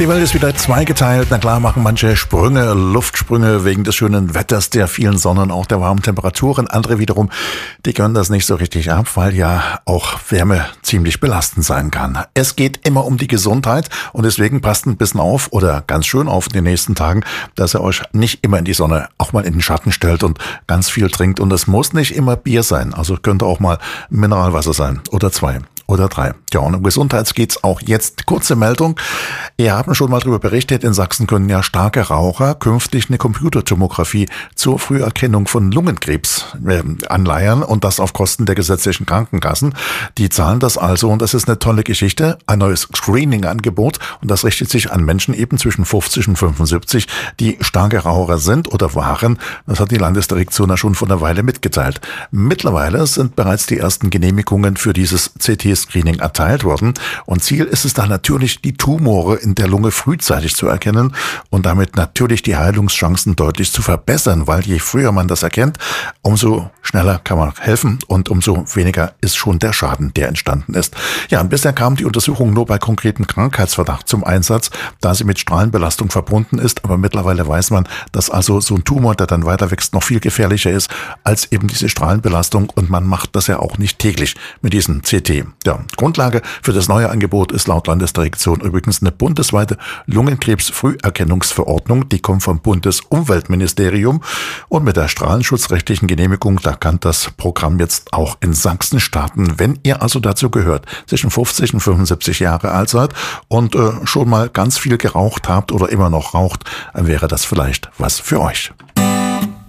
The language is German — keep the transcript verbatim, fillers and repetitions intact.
Die Welt ist wieder zweigeteilt. Na klar machen manche Sprünge, Luftsprünge wegen des schönen Wetters, der vielen Sonne und auch der warmen Temperaturen. Andere wiederum, die können das nicht so richtig ab, weil ja auch Wärme ziemlich belastend sein kann. Es geht immer um die Gesundheit und deswegen passt ein bisschen auf oder ganz schön auf in den nächsten Tagen, dass ihr euch nicht immer in die Sonne, auch mal in den Schatten stellt und ganz viel trinkt. Und es muss nicht immer Bier sein, also könnte auch mal Mineralwasser sein oder zwei. Oder drei. Ja, und um Gesundheit geht's auch jetzt. Kurze Meldung. Wir haben schon mal darüber berichtet, in Sachsen können ja starke Raucher künftig eine Computertomographie zur Früherkennung von Lungenkrebs äh, anleiern und das auf Kosten der gesetzlichen Krankenkassen. Die zahlen das also und das ist eine tolle Geschichte. Ein neues Screening-Angebot und das richtet sich an Menschen eben zwischen fünfzig und fünfundsiebzig, die starke Raucher sind oder waren. Das hat die Landesdirektion ja schon vor einer Weile mitgeteilt. Mittlerweile sind bereits die ersten Genehmigungen für dieses C T-Screening erteilt worden. Und Ziel ist es dann natürlich, die Tumore in der Lunge frühzeitig zu erkennen und damit natürlich die Heilungschancen deutlich zu verbessern, weil je früher man das erkennt, umso schneller kann man helfen und umso weniger ist schon der Schaden, der entstanden ist. Ja, und bisher kam die Untersuchung nur bei konkreten Krankheitsverdacht zum Einsatz, da sie mit Strahlenbelastung verbunden ist. Aber mittlerweile weiß man, dass also so ein Tumor, der dann weiter wächst, noch viel gefährlicher ist als eben diese Strahlenbelastung. Und man macht das ja auch nicht täglich mit diesem C T. Ja, Grundlage für das neue Angebot ist laut Landesdirektion übrigens eine bundesweite Lungenkrebs-Früherkennungsverordnung. Die kommt vom Bundesumweltministerium und mit der strahlenschutzrechtlichen Genehmigung, da kann das Programm jetzt auch in Sachsen starten. Wenn ihr also dazu gehört, zwischen fünfzig und fünfundsiebzig Jahre alt seid und äh, schon mal ganz viel geraucht habt oder immer noch raucht, dann wäre das vielleicht was für euch.